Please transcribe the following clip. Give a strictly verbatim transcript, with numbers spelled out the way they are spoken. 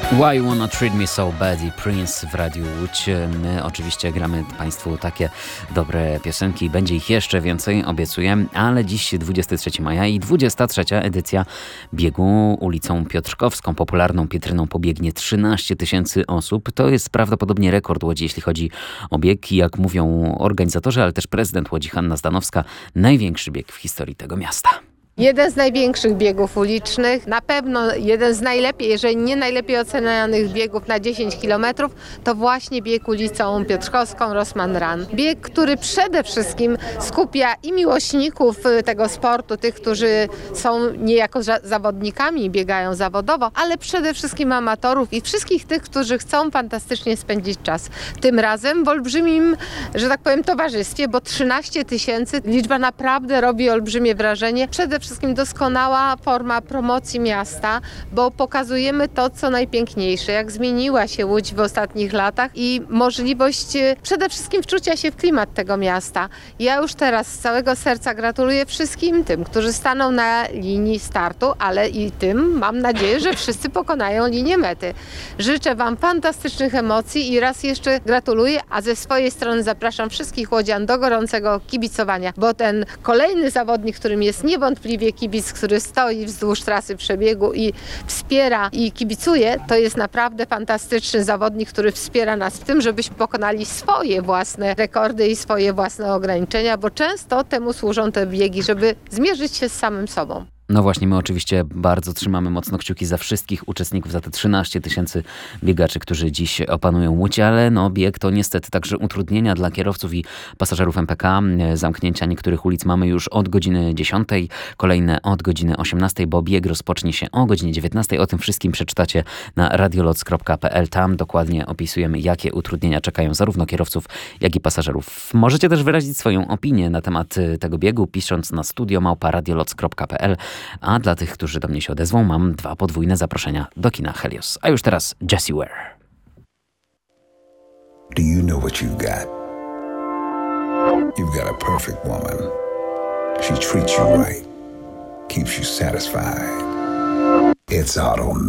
Why You Wanna Treat Me So Bad i Prince w Radiu Łódź. My oczywiście gramy Państwu takie dobre piosenki. Będzie ich jeszcze więcej, obiecuję, ale dziś dwudziestego trzeciego maja i dwudziesta trzecia edycja biegu ulicą Piotrkowską. Popularną Pietryną pobiegnie trzynaście tysięcy osób. To jest prawdopodobnie rekord Łodzi, jeśli chodzi o bieg. Jak mówią organizatorzy, ale też prezydent Łodzi Hanna Zdanowska, największy bieg w historii tego miasta. Jeden z największych biegów ulicznych, na pewno jeden z najlepiej, jeżeli nie najlepiej ocenianych biegów na dziesięć kilometrów, to właśnie bieg ulicą Piotrkowską Rossmann Run. Bieg, który przede wszystkim skupia i miłośników tego sportu, tych, którzy są niejako zawodnikami i biegają zawodowo, ale przede wszystkim amatorów i wszystkich tych, którzy chcą fantastycznie spędzić czas. Tym razem w olbrzymim, że tak powiem, towarzystwie, bo trzynaście tysięcy, liczba naprawdę robi olbrzymie wrażenie. Przede wszystkim doskonała forma promocji miasta, bo pokazujemy to, co najpiękniejsze, jak zmieniła się Łódź w ostatnich latach i możliwość przede wszystkim wczucia się w klimat tego miasta. Ja już teraz z całego serca gratuluję wszystkim tym, którzy staną na linii startu, ale i tym mam nadzieję, że wszyscy pokonają linię mety. Życzę Wam fantastycznych emocji i raz jeszcze gratuluję, a ze swojej strony zapraszam wszystkich łodzian do gorącego kibicowania, bo ten kolejny zawodnik, którym jest niewątpliwie kibic, który stoi wzdłuż trasy przebiegu i wspiera i kibicuje, to jest naprawdę fantastyczny zawodnik, który wspiera nas w tym, żebyśmy pokonali swoje własne rekordy i swoje własne ograniczenia, bo często temu służą te biegi, żeby zmierzyć się z samym sobą. No właśnie, my oczywiście bardzo trzymamy mocno kciuki za wszystkich uczestników, za te trzynaście tysięcy biegaczy, którzy dziś opanują Łódź, ale no bieg to niestety także utrudnienia dla kierowców i pasażerów M P K. Zamknięcia niektórych ulic mamy już od godziny dziesiątej, kolejne od godziny osiemnastej, bo bieg rozpocznie się o godzinie dziewiętnastej. O tym wszystkim przeczytacie na radioloc kropka p l. Tam dokładnie opisujemy, jakie utrudnienia czekają zarówno kierowców, jak i pasażerów. Możecie też wyrazić swoją opinię na temat tego biegu, pisząc na studio małpa radioloc kropka p l. A dla tych, którzy do mnie się odezwą, mam dwa podwójne zaproszenia do kina Helios. A już teraz Jessie Ware. Do you know what you've got? You've got a perfect woman. She treats you right, keeps you satisfied. It's auto